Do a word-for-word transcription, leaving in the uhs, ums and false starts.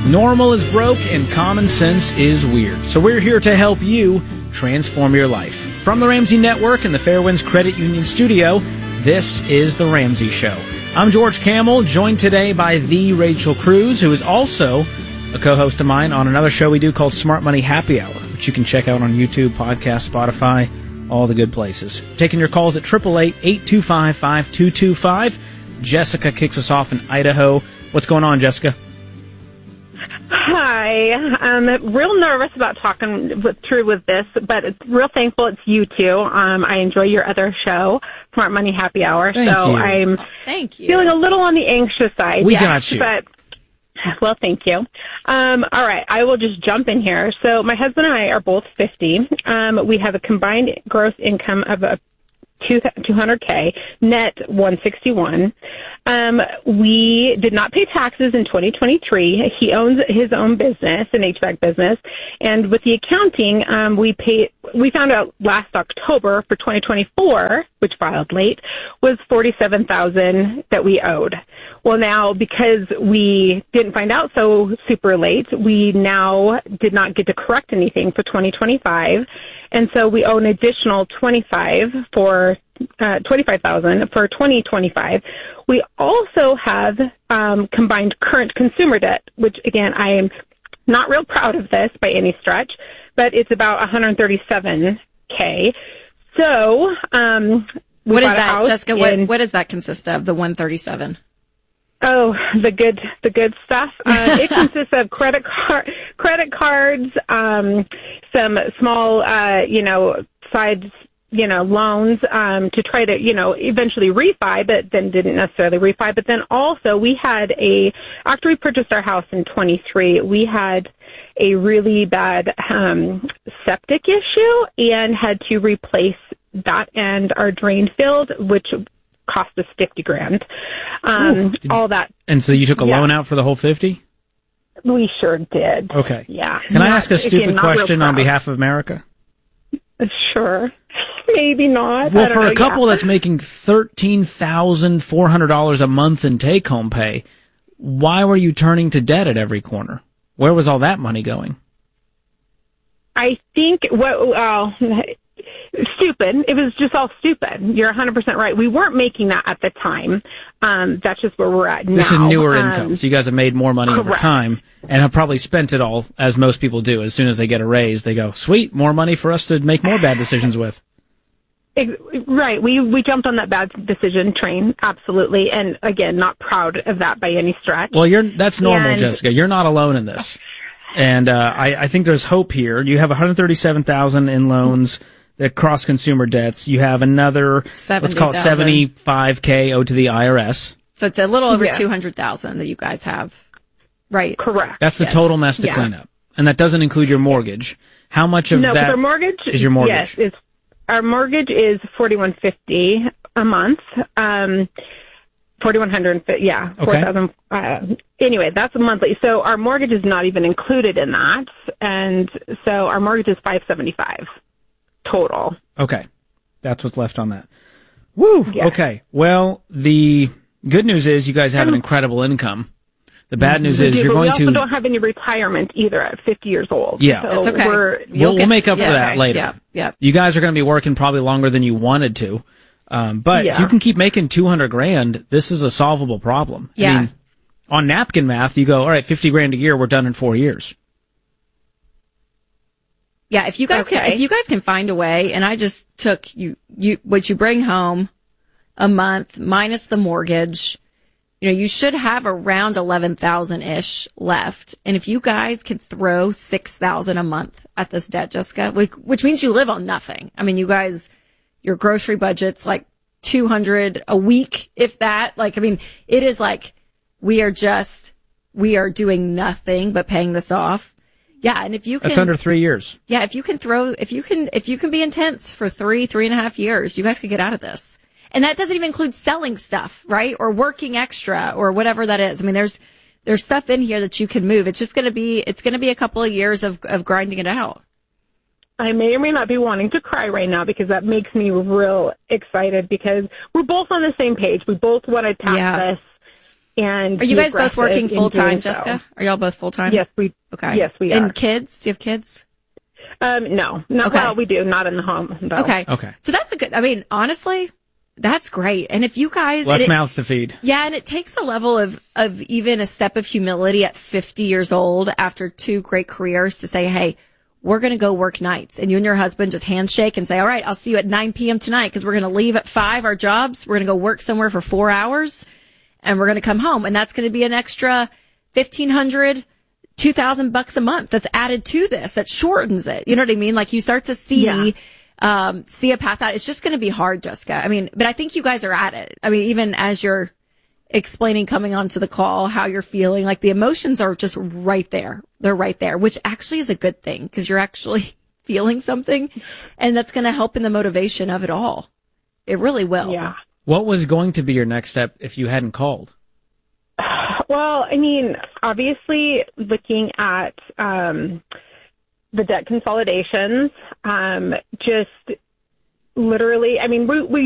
Normal is broke and common sense is weird. So we're here to help you transform your life. From the Ramsey Network and the Fairwinds Credit Union Studio, this is The Ramsey Show. I'm George Kamel, joined today by the Rachel Cruz, who is also a co-host of mine on another show we do called Smart Money Happy Hour, which you can check out on YouTube, podcast, Spotify, all the good places. Taking your calls at eight eight eight, eight two five, five two two five. Jessica kicks us off in Idaho. What's going on, Jessica? Hi. I'm real nervous about talking with, through with this, but it's real thankful it's you two. Um, I enjoy your other show, Smart Money Happy Hour. Thank so you. I'm Thank you. feeling a little on the anxious side. We yes, got you. But, well, thank you. Um, all right. I will just jump in here. So my husband and I are both fifty. Um, we have a combined gross income of a two hundred K, net one sixty-one. Um, we did not pay taxes in twenty twenty-three. He owns his own business, an H V A C business, and with the accounting, um, we paid. We found out last October for twenty twenty-four, which filed late, was forty-seven thousand that we owed. Well, now because we didn't find out so super late, we now did not get to correct anything for twenty twenty-five. And so we owe an additional twenty-five for uh, twenty-five thousand for twenty twenty-five. We also have um, combined current consumer debt, which again I am not real proud of this by any stretch, but it's about one hundred thirty-seven K. So um, we what is bought a that, house Jessica? What in, what does that consist of? The one thirty-seven. Oh, the good, the good stuff. Uh, it consists of credit card, credit cards, um, some small, uh, you know, side, you know, loans, um, to try to, you know, eventually refi, but then didn't necessarily refi. But then also we had a, after we purchased our house in twenty-three, we had a really bad, um, septic issue and had to replace that and our drain field, which cost us fifty grand. Um, Did, all that. And so you took a yeah. loan out for the whole fifty? We sure did. Okay. Yeah. Can not, I ask a stupid again, not real question on proud. behalf of America? Sure. Maybe not. Well, I don't for know, a couple yeah. that's making thirteen thousand four hundred dollars a month in take-home pay, why were you turning to debt at every corner? Where was all that money going? I think what, well, stupid. It was just all stupid. You're one hundred percent right. We weren't making that at the time. Um, that's just where we're at now. This is newer um, income, so you guys have made more money over correct. time and have probably spent it all, as most people do. As soon as they get a raise, they go, sweet, more money for us to make more bad decisions with. Right. We we jumped on that bad decision train, absolutely. And again, not proud of that by any stretch. Well, you're that's normal, And- Jessica. You're not alone in this. And uh, I, I think there's hope here. You have one hundred thirty-seven thousand dollars in loans that cross consumer debts. You have another, let's call it seventy-five K owed to the I R S. So it's a little over Yeah. two hundred thousand that you guys have, right? Correct. That's the Yes. total mess to Yeah. clean up. And that doesn't include your mortgage. How much of no, that our mortgage is your mortgage? Yes, it's, our mortgage is forty-one fifty a month. Um, forty-one hundred, yeah, Okay. four thousand. Uh, anyway, that's monthly. So our mortgage is not even included in that, and so our mortgage is five seventy-five total. Okay. That's what's left on that. Woo! Yeah. Okay. Well, the good news is you guys have an incredible income. The bad news is We do, you're but going we also to... don't have any retirement either at fifty years old. Yeah. so It's okay. We're, You'll We'll, we'll get- make up yeah, for that okay. later. Yeah, yeah. You guys are going to be working probably longer than you wanted to. Um, but if Yeah. you can keep making two hundred grand, this is a solvable problem. I Yeah. mean, on napkin math, you go, all right, fifty grand a year, we're done in four years. Yeah, if you guys can, Okay. if you guys can find a way, and I just took you, you, what you bring home a month minus the mortgage, you know, you should have around eleven thousand ish left. And if you guys can throw six thousand a month at this debt, Jessica, which, which means you live on nothing. I mean, you guys, your grocery budget's like two hundred a week, if that. Like, I mean, it is like we are just, we are doing nothing but paying this off. Yeah, and if you can, That's under three years. yeah, if you can throw, if you can, if you can be intense for three, three and a half years, you guys could get out of this. And that doesn't even include selling stuff, right? Or working extra or whatever that is. I mean, there's, there's stuff in here that you can move. It's just going to be, it's going to be a couple of years of, of grinding it out. I may or may not be wanting to cry right now because that makes me real excited because we're both on the same page. We both want to tap Yeah. this and are you guys both working full time, so. Jessica? Are y'all both full time? Yes, we. Okay. Yes, we and are. And kids? Do you have kids? Um, no, not okay. well. We do not in the home. Though. Okay. Okay. So that's a good. I mean, honestly, that's great. And if you guys less it, mouths to feed. Yeah, and it takes a level of of even a step of humility at fifty years old after two great careers to say, hey, we're going to go work nights, and you and your husband just handshake and say, all right, I'll see you at nine p.m. tonight because we're going to leave at five our jobs. We're going to go work somewhere for four hours, and we're going to come home, and that's going to be an extra fifteen hundred. two thousand bucks a month that's added to this that shortens it. You know what I mean? Like you start to see, yeah. um, see a path out. It's just going to be hard, Jessica. I mean, but I think you guys are at it. I mean, even as you're explaining coming onto the call, how you're feeling, like the emotions are just right there. They're right there, which actually is a good thing because you're actually feeling something and that's going to help in the motivation of it all. It really will. Yeah. What was going to be your next step if you hadn't called? Well, I mean, obviously looking at um, the debt consolidations, um, just literally, I mean, we, we